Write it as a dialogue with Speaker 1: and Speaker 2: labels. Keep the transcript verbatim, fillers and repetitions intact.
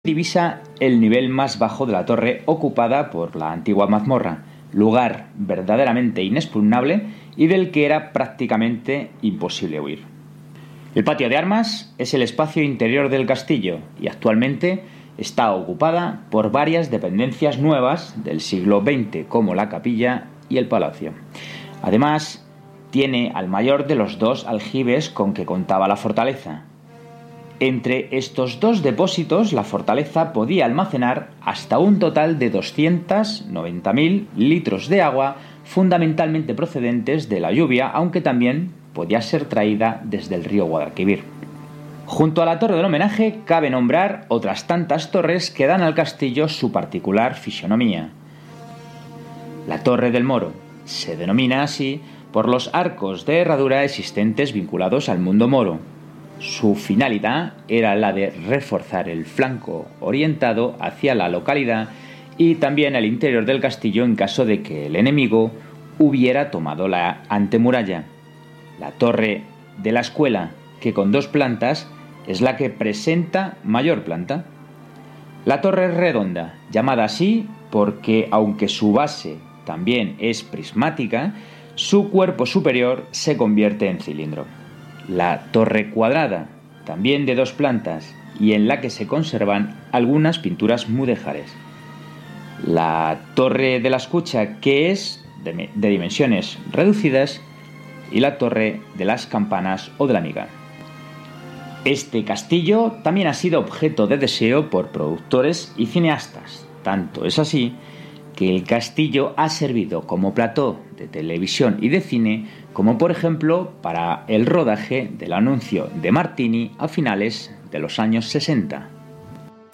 Speaker 1: divisa el nivel más bajo de la torre ocupada por la antigua mazmorra, lugar verdaderamente inexpugnable y del que era prácticamente imposible huir. El patio de armas es el espacio interior del castillo y actualmente está ocupada por varias dependencias nuevas del siglo veinte, como la capilla y el palacio. Además, tiene al mayor de los dos aljibes con que contaba la fortaleza. Entre estos dos depósitos, la fortaleza podía almacenar hasta un total de doscientos noventa mil litros de agua, fundamentalmente procedentes de la lluvia, aunque también podía ser traída desde el río Guadalquivir. Junto a la torre del homenaje, cabe nombrar otras tantas torres que dan al castillo su particular fisonomía. La Torre del Moro se denomina así por los arcos de herradura existentes vinculados al mundo moro. Su finalidad era la de reforzar el flanco orientado hacia la localidad y también el interior del castillo en caso de que el enemigo hubiera tomado la antemuralla. La torre de la escuela, que con dos plantas es la que presenta mayor planta. La torre es redonda, llamada así porque, aunque su base también es prismática, su cuerpo superior se convierte en cilindro. La torre cuadrada, también de dos plantas, y en la que se conservan algunas pinturas mudéjares. La torre de la escucha, que es de, de dimensiones reducidas, y la torre de las campanas o de la miga. Este castillo también ha sido objeto de deseo por productores y cineastas. Tanto es así que el castillo ha servido como plató de televisión y de cine, como por ejemplo para el rodaje del anuncio de Martini a finales de los años sesenta.